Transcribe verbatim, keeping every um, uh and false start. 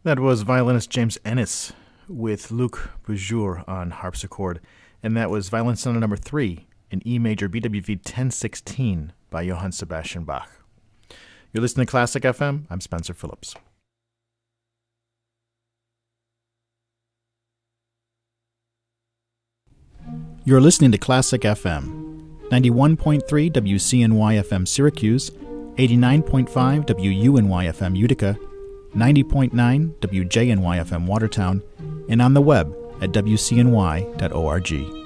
That was violinist James Ennis with Luc Bourgeois on harpsichord, and that was Violin Sonata number three in E major B W V ten sixteen by Johann Sebastian Bach. You're listening to Classic F M. I'm Spencer Phillips. You're listening to Classic F M, ninety-one point three W C N Y F M Syracuse, eighty-nine point five W U N Y F M Utica, ninety point nine W J N Y F M Watertown, and on the web at W C N Y dot org.